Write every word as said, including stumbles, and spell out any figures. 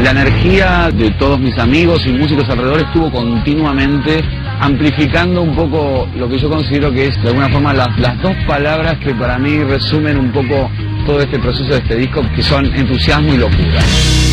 La energía de todos mis amigos y músicos alrededor estuvo continuamente amplificando un poco lo que yo considero que es de alguna forma las, las dos palabras que para mí resumen un poco todo este proceso de este disco, que son entusiasmo y locura.